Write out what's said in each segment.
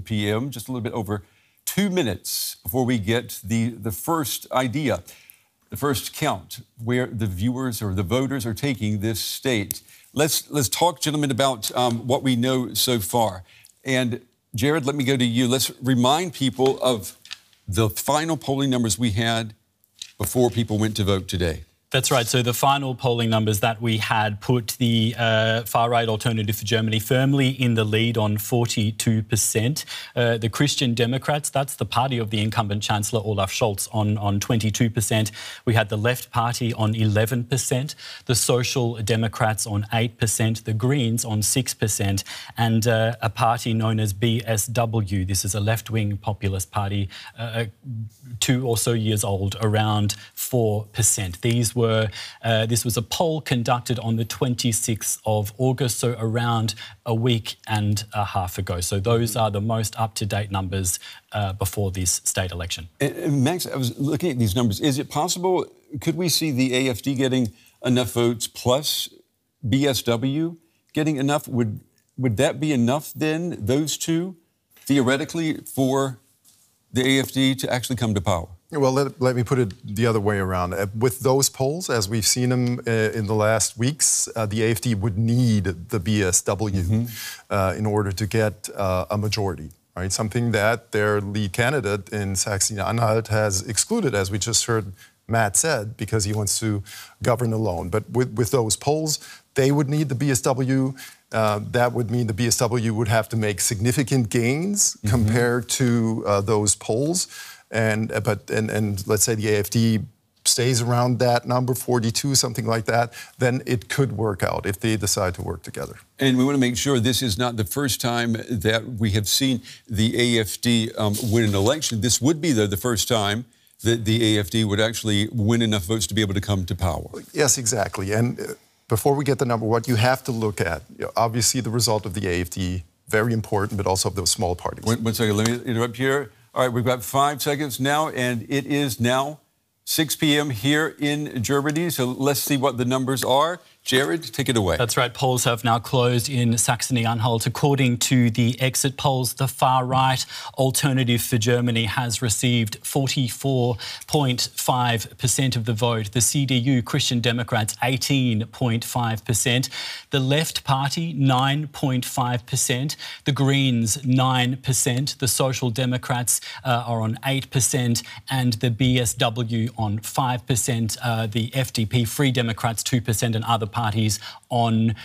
p.m., just a little bit over 2 minutes before we get the first idea, the first count, where the viewers or the voters are taking this state. Let's talk, gentlemen, about what we know so far. And Jared, let me go to you. Let's remind people of the final polling numbers we had before people went to vote today. That's right. So the final polling numbers that we had put the far-right Alternative for Germany firmly in the lead on 42%. The Christian Democrats, that's the party of the incumbent Chancellor Olaf Scholz, on 22%. We had the Left Party on 11%, the Social Democrats on 8%, the Greens on 6%, and a party known as BSW. This is a left-wing populist party, 2 or so years old, around 4%. This was a poll conducted on the 26th of August, so around a week and a half ago. So those are the most up-to-date numbers before this state election. And Max, I was looking at these numbers. Is it possible, could we see the AFD getting enough votes plus BSW getting enough? Would that be enough then, those two, theoretically, for the AFD to actually come to power? Well, let me put it the other way around. With those polls, as we've seen them in the last weeks, the AFD would need the BSW in order to get a majority, right? Something that their lead candidate in Saxony-Anhalt has excluded, as we just heard Matt said, because he wants to govern alone. But with those polls, they would need the BSW. That would mean the BSW would have to make significant gains compared to those polls. And let's say the AFD stays around that number, 42, something like that, then it could work out if they decide to work together. And we want to make sure this is not the first time that we have seen the AFD win an election. This would be, though, the first time that the AFD would actually win enough votes to be able to come to power. Yes, exactly. And before we get the number, what you have to look at, obviously the result of the AFD, very important, but also of those small parties. One second, let me interrupt here. All right, we've got 5 seconds now, and it is now 6 p.m. here in Germany. So let's see what the numbers are. Jared, take it away. That's right. Polls have now closed in Saxony-Anhalt. According to the exit polls, the far-right Alternative for Germany has received 44.5% of the vote. The CDU, Christian Democrats, 18.5%. The Left Party, 9.5%. The Greens, 9%. The Social Democrats are on 8%. And the BSW on 5%. The FDP, Free Democrats, 2%, and other parties on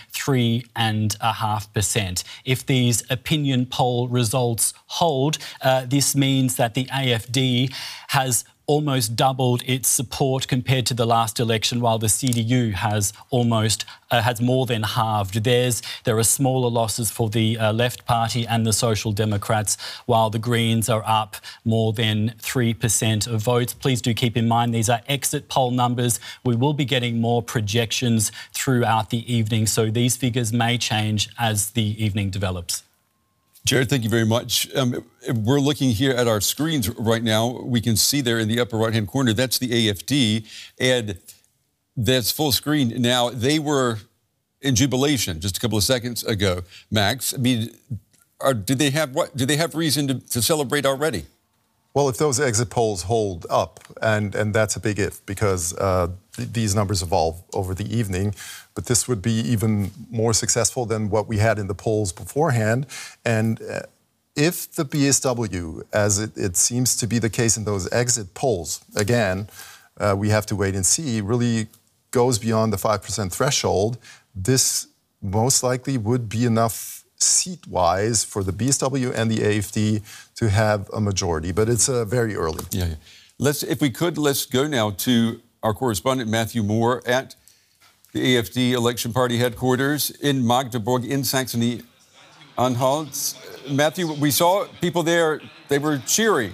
3.5%. If these opinion poll results hold, this means that the AFD has almost doubled its support compared to the last election, while the CDU has more than halved theirs. There are smaller losses for the Left Party and the Social Democrats, while the Greens are up more than 3% of votes. Please do keep in mind these are exit poll numbers. We will be getting more projections throughout the evening, so these figures may change as the evening develops. Jared, thank you very much. We're looking here at our screens right now. We can see there in the upper right-hand corner, that's the AFD, and that's full screen now. They were in jubilation just a couple of seconds ago, Max. I mean, do they have reason to celebrate already? Well, if those exit polls hold up, and that's a big if, because these numbers evolve over the evening, but this would be even more successful than what we had in the polls beforehand. And if the BSW, as it seems to be the case in those exit polls, again, we have to wait and see, really goes beyond the 5% threshold, this most likely would be enough seat-wise for the BSW and the AFD to have a majority, but it's very early. Yeah. If we could, let's go now to our correspondent Matthew Moore at the AFD Election Party headquarters in Magdeburg in Saxony-Anhalt. Matthew, we saw people there, they were cheering.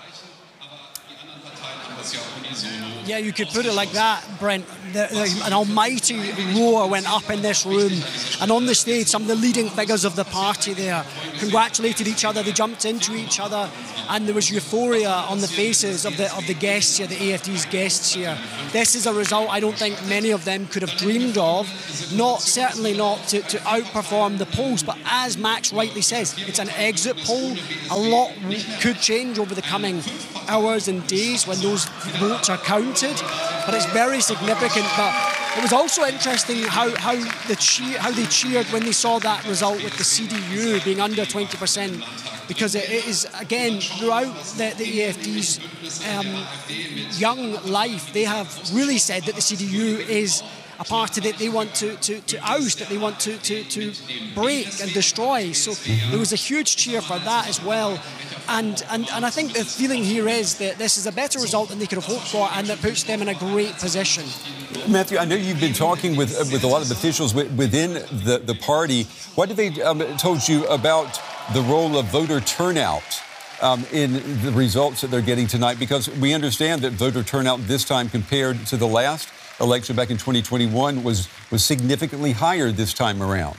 Yeah, you could put it like that, Brent. An almighty roar went up in this room. And on the stage, some of the leading figures of the party there congratulated each other, they jumped into each other, and there was euphoria on the faces of the guests here, the AFD's guests here. This is a result I don't think many of them could have dreamed of, certainly not to outperform the polls, but as Max rightly says, it's an exit poll. A lot could change over the coming hours and days when those votes are counted, but it's very significant. But it was also interesting how they cheered when they saw that result with the CDU being under 20%, because it is, again, throughout the AFD's young life, they have really said that the CDU is a party that they want to oust, that they want to break and destroy. So there was a huge cheer for that as well. And I think the feeling here is that this is a better result than they could have hoped for, and that puts them in a great position. Matthew, I know you've been talking with a lot of officials within the party. What have they told you about the role of voter turnout in the results that they're getting tonight? Because we understand that voter turnout this time compared to the last election back in 2021 was significantly higher this time around.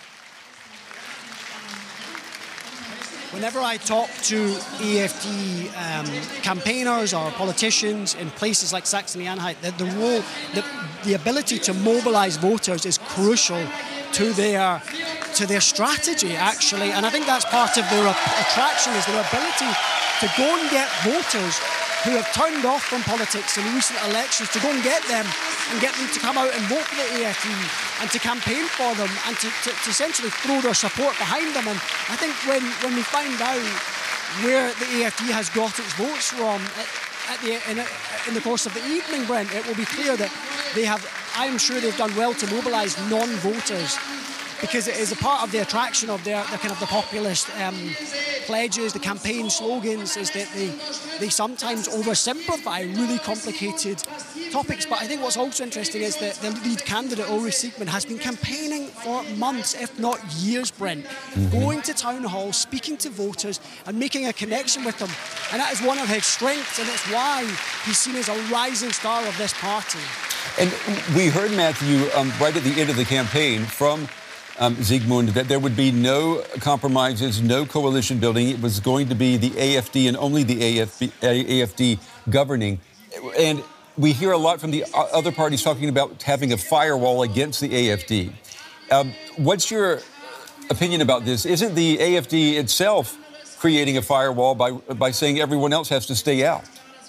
Whenever I talk to AFD campaigners or politicians in places like Saxony-Anhalt, the ability to mobilise voters is crucial to their strategy, actually. And I think that's part of their attraction, is their ability to go and get voters who have turned off from politics in recent elections, to go and get them to come out and vote for the AFD and to campaign for them and to essentially throw their support behind them. And I think when we find out where the AFD has got its votes from in the course of the evening, Brent, it will be clear that I'm sure they've done well to mobilise non-voters, because it is a part of the attraction of their kind of the populist pledges, the campaign slogans, is that they sometimes oversimplify really complicated topics. But I think what's also interesting is that the lead candidate, Ulrich Siegmund, has been campaigning for months, if not years, Brent, going to town halls, speaking to voters and making a connection with them. And that is one of his strengths, and it's why he's seen as a rising star of this party. And we heard, Matthew, right at the end of the campaign from Siegmund, that there would be no compromises, no coalition building. It was going to be the AFD and only the AFD governing. And we hear a lot from the other parties talking about having a firewall against the AFD. What's your opinion about this? Isn't the AFD itself creating a firewall by saying everyone else has to stay out?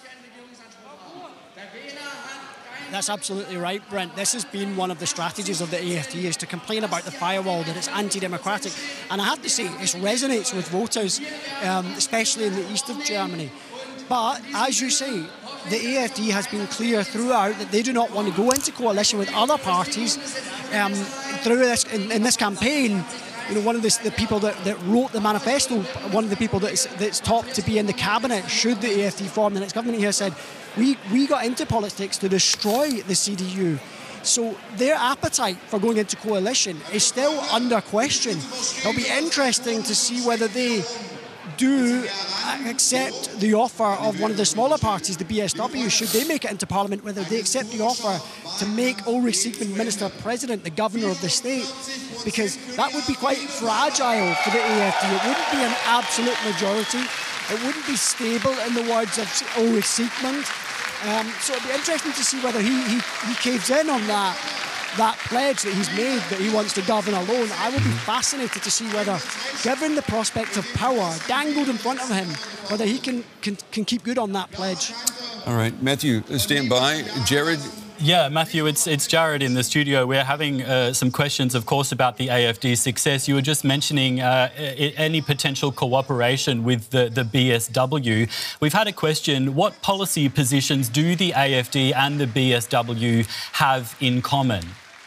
That's absolutely right, Brent. This has been one of the strategies of the AFD, is to complain about the firewall, that it's anti-democratic. And I have to say, it resonates with voters, especially in the east of Germany. But, as you say, the AFD has been clear throughout that they do not want to go into coalition with other parties. Through this, in this campaign, you know, one of the people that wrote the manifesto, one of the people that's topped to be in the cabinet should the AFD form the next government here, said, we got into politics to destroy the CDU. So their appetite for going into coalition is still under question. It'll be interesting to see whether they do accept the offer of one of the smaller parties, the BSW, should they make it into Parliament, whether they accept the offer to make Ulrich Siegmund Minister-President, the governor of the state, because that would be quite fragile for the AFD. It wouldn't be an absolute majority. It wouldn't be stable, in the words of Ulrich Siegmund. So it'll be interesting to see whether he caves in on that pledge that he's made, that he wants to govern alone. I will be fascinated to see whether, given the prospect of power dangled in front of him, whether he can keep good on that pledge. All right, Matthew, stand by. Jared? Yeah, Matthew, it's Jared in the studio. We're having some questions, of course, about the AFD's success. You were just mentioning any potential cooperation with the BSW. We've had a question. What policy positions do the AFD and the BSW have in common?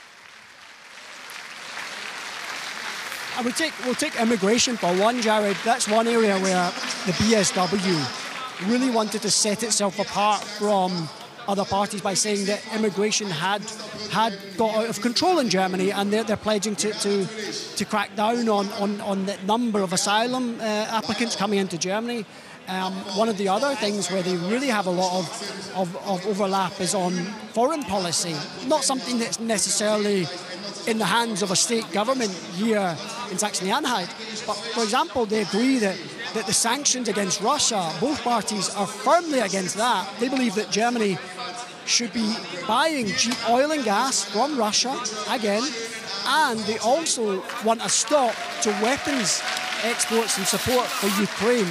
We'll take immigration for one, Jared. That's one area where the BSW really wanted to set itself apart from other parties by saying that immigration had got out of control in Germany, and they're pledging to crack down on the number of asylum applicants coming into Germany. One of the other things where they really have a lot of overlap is on foreign policy. Not something that's necessarily in the hands of a state government here in Saxony-Anhalt, But, for example, they agree that the sanctions against Russia, both parties are firmly against that. They believe that Germany should be buying cheap oil and gas from Russia again, and they also want a stop to weapons exports and support for Ukraine.